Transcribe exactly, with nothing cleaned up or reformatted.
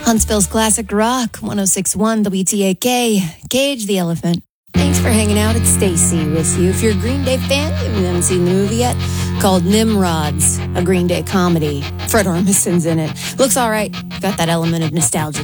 Huntsville's classic rock, one oh six point one W T A K, Cage the Elephant. Thanks for hanging out. It's Stacy with you. If you're a Green Day fan, you haven't seen the movie yet, called Nimrods, a Green Day comedy. Fred Armisen's in it. Looks all right. Got that element of nostalgia